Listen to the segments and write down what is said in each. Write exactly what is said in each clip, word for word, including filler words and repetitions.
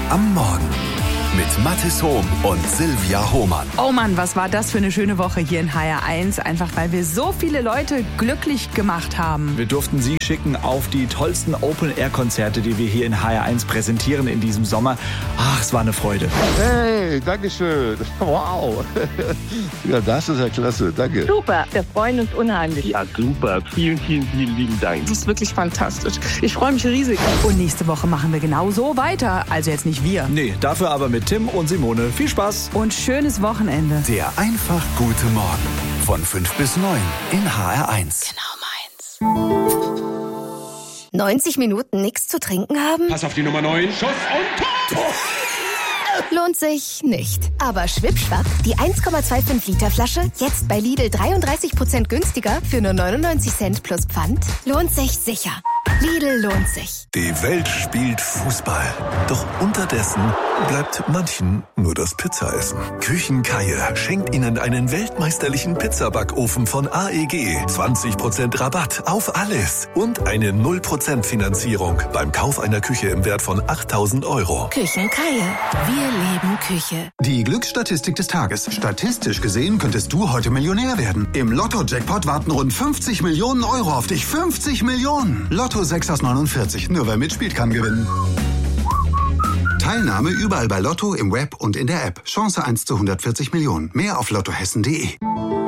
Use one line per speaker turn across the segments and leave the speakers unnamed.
am Morgen mit Mathis Hohm und Silvia Hohmann.
Oh Mann, was war das für eine schöne Woche hier in H R eins. Einfach weil wir so viele Leute glücklich gemacht haben.
Wir durften Sie schicken auf die tollsten Open-Air-Konzerte, die wir hier in H R eins präsentieren in diesem Sommer. Ach, es war eine Freude.
Hey, danke schön. Wow. Ja, das ist ja klasse. Danke.
Super, wir freuen uns unheimlich.
Ja, super. Vielen, vielen, vielen lieben Dank.
Das ist wirklich fantastisch. Ich freue mich riesig.
Und nächste Woche machen wir genau so weiter. Also jetzt nicht wir.
Nee, dafür aber mit Tim und Simone. Viel Spaß.
Und schönes Wochenende.
Der einfach gute Morgen von fünf bis neun in H R eins.
Genau meins.
neunzig Minuten nichts zu trinken haben?
Pass auf die Nummer neun. Schuss und Tor!
Lohnt sich nicht. Aber schwippschwapp, die eins Komma fünfundzwanzig Liter Flasche, jetzt bei Lidl dreiunddreißig Prozent günstiger für nur neunundneunzig Cent plus Pfand, lohnt sich sicher. Lidl lohnt sich.
Die Welt spielt Fußball. Doch unterdessen bleibt manchen nur das Pizzaessen. Küchenkaie schenkt Ihnen einen weltmeisterlichen Pizzabackofen von A E G. zwanzig Prozent Rabatt auf alles. Und eine null Prozent Finanzierung beim Kauf einer Küche im Wert von achttausend Euro.
Küchenkaie. Wir leben Küche.
Die Glücksstatistik des Tages. Statistisch gesehen könntest du heute Millionär werden. Im Lotto-Jackpot warten rund fünfzig Millionen Euro auf dich. fünfzig Millionen! Lotto sechs aus neunundvierzig. Nur wer mitspielt, kann gewinnen. Teilnahme überall bei Lotto, im Web und in der App. Chance eins zu hundertvierzig Millionen. Mehr auf lottohessen punkt de.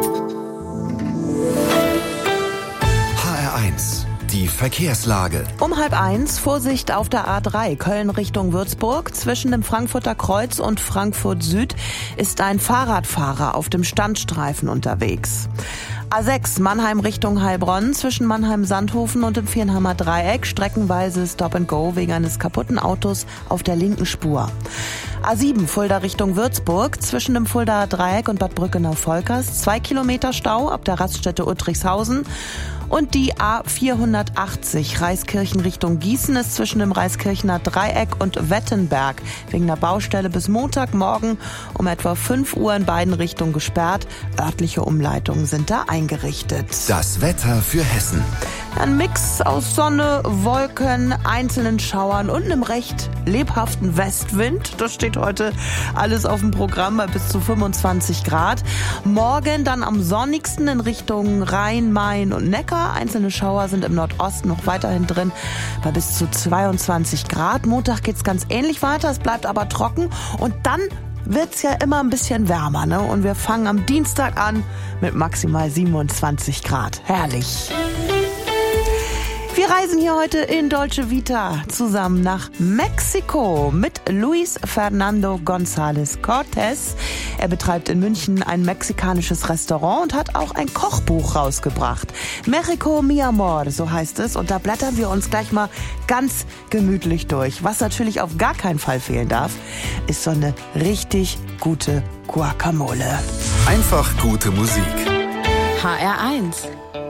H R eins. Die Verkehrslage.
Um halb eins, Vorsicht auf der A drei, Köln Richtung Würzburg. Zwischen dem Frankfurter Kreuz und Frankfurt Süd ist ein Fahrradfahrer auf dem Standstreifen unterwegs. A sechs, Mannheim Richtung Heilbronn, zwischen Mannheim-Sandhofen und dem Viernheimer Dreieck, streckenweise Stop and Go wegen eines kaputten Autos auf der linken Spur. A sieben, Fulda Richtung Würzburg, zwischen dem Fuldaer Dreieck und Bad Brückenau-Volkers, zwei Kilometer Stau ab der Raststätte Uttrichshausen. Und die A vierhundertachtzig, Reiskirchen Richtung Gießen, ist zwischen dem Reiskirchener Dreieck und Wettenberg wegen der Baustelle bis Montagmorgen um etwa fünf Uhr in beiden Richtungen gesperrt. Örtliche Umleitungen sind da eingerichtet.
Das Wetter für Hessen.
Ein Mix aus Sonne, Wolken, einzelnen Schauern und einem recht lebhaften Westwind. Das steht heute alles auf dem Programm bei bis zu fünfundzwanzig Grad. Morgen dann am sonnigsten in Richtung Rhein, Main und Neckar. Einzelne Schauer sind im Nordosten noch weiterhin drin bei bis zu zweiundzwanzig Grad. Montag geht's ganz ähnlich weiter, es bleibt aber trocken und dann wird's ja immer ein bisschen wärmer, ne? Und wir fangen am Dienstag an mit maximal siebenundzwanzig Grad. Herrlich. Wir reisen hier heute in Dolce Vita zusammen nach Mexiko mit Luis Fernando González Cortés. Er betreibt in München ein mexikanisches Restaurant und hat auch ein Kochbuch rausgebracht. México, mi amor, so heißt es. Und da blättern wir uns gleich mal ganz gemütlich durch. Was natürlich auf gar keinen Fall fehlen darf, ist so eine richtig gute Guacamole.
Einfach gute Musik.
H R eins.